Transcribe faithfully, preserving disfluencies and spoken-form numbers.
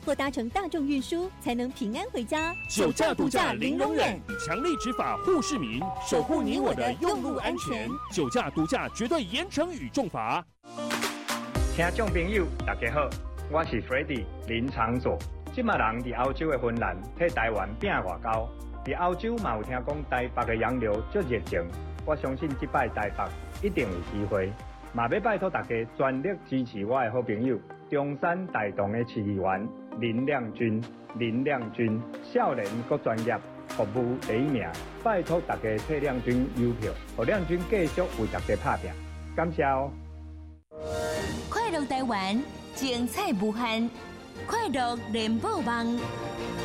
或搭乘大众运输才能平安回家。 酒驾度假零容忍，以强力执法护市民，守护你我的用路安全。酒驾度假绝对严惩与重罚。 听众朋友，大家好，我是 Freddie 林长佐。即马人伫欧洲的芬兰替台湾拼外交，伫欧洲嘛有听讲台北的洋流足热情。我相信即摆台北一定有机会，嘛要拜托大家全力支持我的好朋友中山大同的市议员林亮君。林亮君少年阁专业，服务第一名，拜托大家替亮君邮票，让亮君继续为大家打拼。感谢哦！ 快乐台湾，精彩无限，快乐联播网。